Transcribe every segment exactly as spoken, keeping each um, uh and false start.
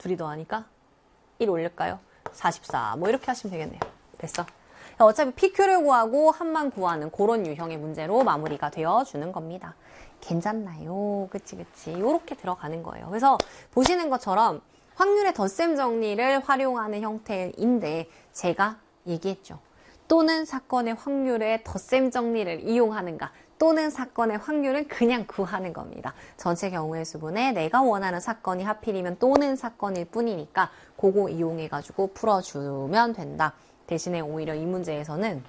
둘이 더하니까 일 올릴까요? 사십사. 뭐 이렇게 하시면 되겠네요. 됐어. 어차피 피큐를 구하고 합만 구하는 그런 유형의 문제로 마무리가 되어주는 겁니다. 괜찮나요? 그치 그치. 요렇게 들어가는 거예요. 그래서 보시는 것처럼 확률의 덧셈 정리를 활용하는 형태인데 제가 얘기했죠. 또는 사건의 확률의 덧셈 정리를 이용하는가, 또는 사건의 확률은 그냥 구하는 겁니다. 전체 경우의 수분에 내가 원하는 사건이 하필이면 또는 사건일 뿐이니까 그거 이용해가지고 풀어주면 된다. 대신에 오히려 이 문제에서는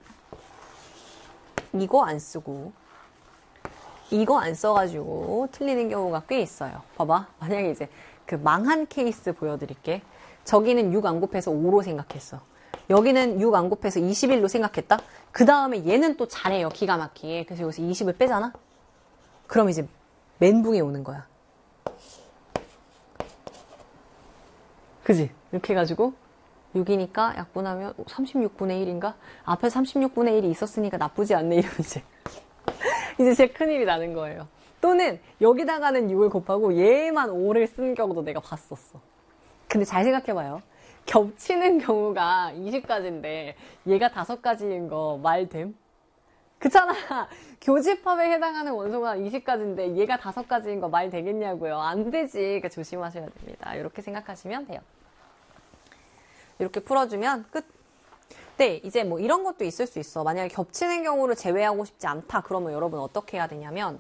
이거 안 쓰고 이거 안 써가지고 틀리는 경우가 꽤 있어요. 봐봐. 만약에 이제 그 망한 케이스 보여드릴게. 저기는 육 안 곱해서 오로 생각했어. 여기는 육 안 곱해서 이십일로 생각했다? 그 다음에 얘는 또 잘해요. 기가 막히게. 그래서 여기서 이십을 빼잖아? 그럼 이제 멘붕이 오는 거야. 그지? 이렇게 해가지고 육이니까 약분하면 삼십육분의 일인가? 앞에 삼십육분의 일이 있었으니까 나쁘지 않네. 이러면 이제 이제 제일 큰일이 나는 거예요. 또는 여기다가는 육을 곱하고 얘만 오를 쓴 경우도 내가 봤었어. 근데 잘 생각해봐요. 겹치는 경우가 이십 가지인데 얘가 다섯 가지인 거 말됨? 그렇잖아. 교집합에 해당하는 원소가 이십 가지인데 얘가 다섯 가지인 거 말 되겠냐고요. 안 되지. 그러니까 조심하셔야 됩니다. 이렇게 생각하시면 돼요. 이렇게 풀어주면 끝. 네, 이제 뭐 이런 것도 있을 수 있어. 만약에 겹치는 경우를 제외하고 싶지 않다. 그러면 여러분 어떻게 해야 되냐면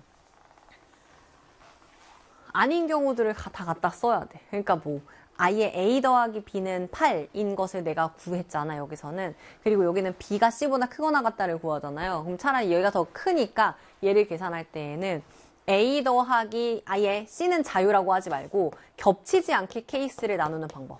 아닌 경우들을 다 갖다 써야 돼. 그러니까 뭐 아예 A 더하기 B는 팔인 것을 내가 구했잖아, 여기서는. 그리고 여기는 B가 C보다 크거나 같다를 구하잖아요. 그럼 차라리 얘가 더 크니까 얘를 계산할 때에는 A 더하기 아예 C는 자유라고 하지 말고 겹치지 않게 케이스를 나누는 방법.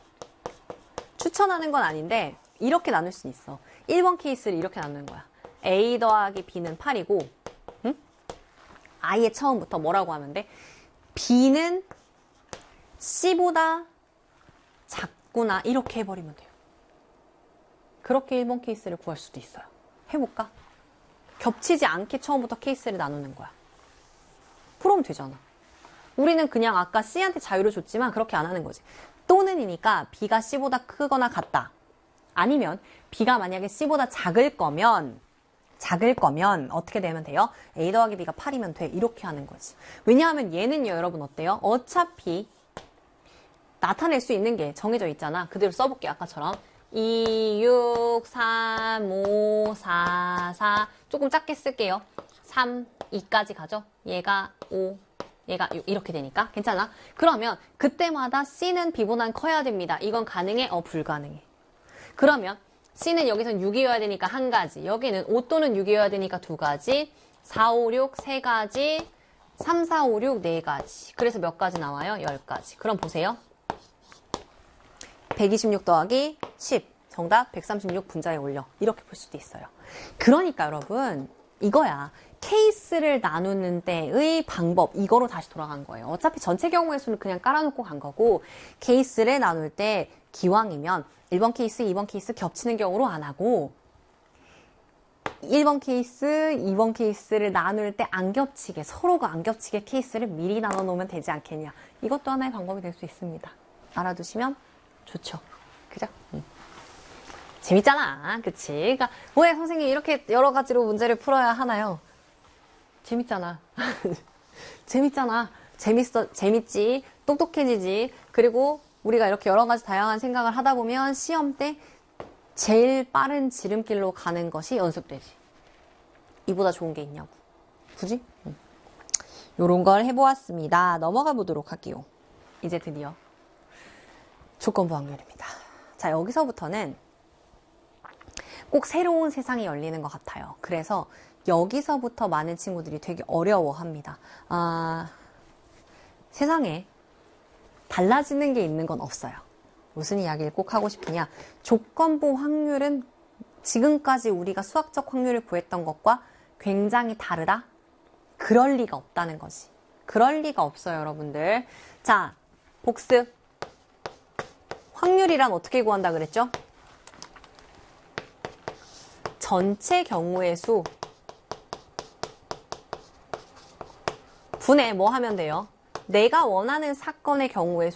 추천하는 건 아닌데 이렇게 나눌 수 있어. 일 번 케이스를 이렇게 나누는 거야. A 더하기 B는 팔이고 응? 아예 처음부터 뭐라고 하면 돼? B는 C보다 작구나 이렇게 해버리면 돼요. 그렇게 일 번 케이스를 구할 수도 있어요. 해볼까? 겹치지 않게 처음부터 케이스를 나누는 거야. 그러면 되잖아. 우리는 그냥 아까 C한테 자유를 줬지만 그렇게 안 하는 거지. 또는이니까 B가 C보다 크거나 같다. 아니면 B가 만약에 C보다 작을 거면 작을 거면 어떻게 되면 돼요? A 더하기 B가 팔이면 돼. 이렇게 하는 거지. 왜냐하면 얘는요, 여러분 어때요? 어차피 나타낼 수 있는 게 정해져 있잖아. 그대로 써볼게요. 아까처럼. 이, 육, 삼, 오, 사, 사. 조금 작게 쓸게요. 삼, 이까지 가죠? 얘가 오, 얘가 육. 이렇게 되니까. 괜찮아? 그러면 그때마다 C는 B보단 커야 됩니다. 이건 가능해? 어, 불가능해. 그러면 C는 여기선 육이어야 되니까 한 가지. 여기는 오 또는 육이어야 되니까 두 가지. 사, 오, 육 세 가지. 삼, 사, 오, 육 네 가지. 그래서 몇 가지 나와요? 열 가지. 그럼 보세요. 백이십육 더하기 십. 정답 백삼십육 분자에 올려. 이렇게 볼 수도 있어요. 그러니까 여러분 이거야. 케이스를 나누는 때의 방법. 이거로 다시 돌아간 거예요. 어차피 전체 경우의 수는 그냥 깔아놓고 간 거고 케이스를 나눌 때 기왕이면 일 번 케이스, 이 번 케이스 겹치는 경우로 안 하고 일 번 케이스, 이 번 케이스를 나눌 때 안 겹치게 서로가 안 겹치게 케이스를 미리 나눠 놓으면 되지 않겠냐. 이것도 하나의 방법이 될 수 있습니다. 알아두시면 좋죠. 그죠? 응. 재밌잖아. 그치? 그러니까 왜 선생님 이렇게 여러 가지로 문제를 풀어야 하나요? 재밌잖아. 재밌잖아. 재밌어, 재밌지. 똑똑해지지. 그리고 우리가 이렇게 여러 가지 다양한 생각을 하다 보면 시험 때 제일 빠른 지름길로 가는 것이 연습되지. 이보다 좋은 게 있냐고. 굳이? 응. 요런 걸 해보았습니다. 넘어가 보도록 할게요. 이제 드디어 조건부 확률입니다. 자, 여기서부터는 꼭 새로운 세상이 열리는 것 같아요. 그래서 여기서부터 많은 친구들이 되게 어려워합니다. 아, 세상에 달라지는 게 있는 건 없어요. 무슨 이야기를 꼭 하고 싶으냐? 조건부 확률은 지금까지 우리가 수학적 확률을 구했던 것과 굉장히 다르다? 그럴 리가 없다는 거지. 그럴 리가 없어요, 여러분들. 자, 복습. 확률이란 어떻게 구한다 그랬죠? 전체 경우의 수 분의 뭐 하면 돼요? 내가 원하는 사건의 경우의 수